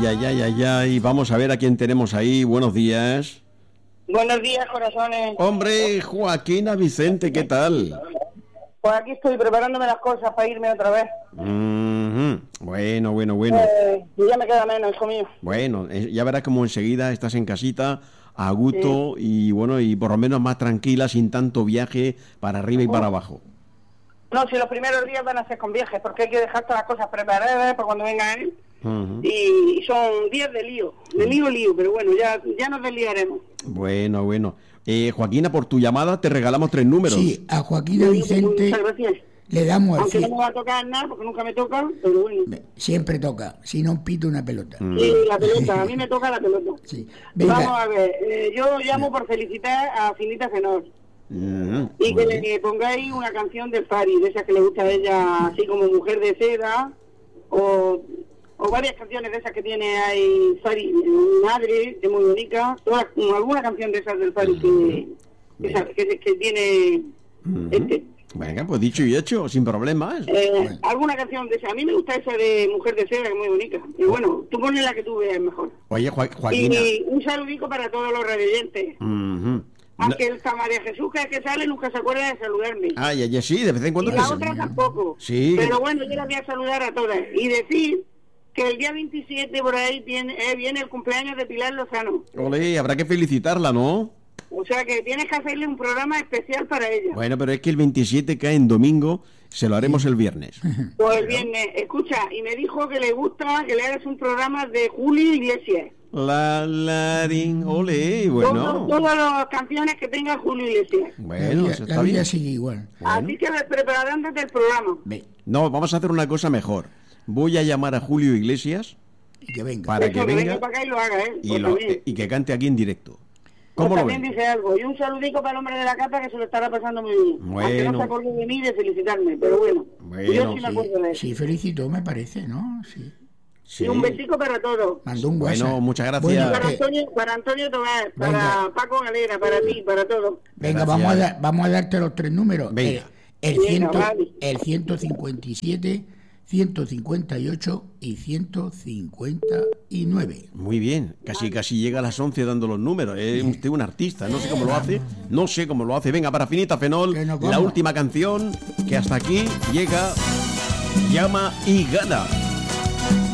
Ay. Vamos a ver a quién tenemos ahí. Buenos días. Buenos días, corazones. Hombre, Joaquina Vicente, ¿qué tal? Pues aquí estoy preparándome las cosas para irme otra vez. Bueno. Ya me queda menos, hijo mío. Bueno, ya verás como enseguida estás en casita, a gusto, y bueno, y por lo menos más tranquila, sin tanto viaje para arriba y para abajo. No, si los primeros días van a ser con viajes, porque hay que dejar todas las cosas preparadas para cuando venga él. Y son días de lío, pero bueno, ya nos desliaremos. Bueno. Joaquina, por tu llamada te regalamos 3 números. Sí, a Joaquina Vicente le damos aunque no me va a tocar nada, porque nunca me toca, pero bueno. Siempre toca, si no pito una pelota. Sí, la pelota, a mí me toca la pelota. Sí. Vamos a ver, yo llamo por felicitar a Finita Fenor. Y que le pongáis una canción del Fari, de esas que le gusta a ella, así como Mujer de Seda, o varias canciones de esas que tiene ahí Fari, Madre, de muy bonita, alguna canción de esas del Fari que tiene Venga, pues dicho y hecho, sin problemas. Alguna canción de esa. A mí me gusta esa de Mujer de Seda, que es muy bonita. Y bueno, tú pones la que tú veas mejor. Oye, Joaquina. Y un saludico para todos los radioyentes. Aunque el María Jesús, que sale, nunca se acuerda de saludarme. Ya sí, de vez en cuando. Y la otra tampoco. Sí. Pero bueno, yo las voy a saludar a todas. Y decir que el día 27 por ahí viene el cumpleaños de Pilar Lozano. Ole, habrá que felicitarla, ¿no? O sea que tienes que hacerle un programa especial para ella. Bueno, pero es que el 27 cae en domingo, se lo haremos el viernes. Pues el viernes, escucha, y me dijo que le gusta que le hagas un programa de Julio Iglesias. Ole, bueno. Todas las canciones que tenga Julio Iglesias. Bueno, la vida sigue igual. Bueno. Así que preparándote el programa. No, vamos a hacer una cosa mejor. Voy a llamar a Julio Iglesias y que venga. Para que venga para acá y lo haga, y que cante aquí en directo. ¿Cómo lo también dice algo. Y un saludico para el hombre de la capa, que se lo estará pasando muy bien. Bueno. Aunque no se acordó de mí de felicitarme, pero bueno. Yo sí me acuerdo de eso. Sí, felicitó, me parece, ¿no? Sí. Y un besico para todos. Mandó un WhatsApp. Bueno, muchas gracias. Para Antonio Tomás, para Paco Galera, para ti, para todos. Venga, vamos a darte los 3 números. Venga. El 157, 158 y 159. Muy bien, casi llega a las 11 dando los números. Es usted un artista, no sé cómo lo hace. Venga, para Finita Fenol, la última canción, que hasta aquí llega, Llama y Gana.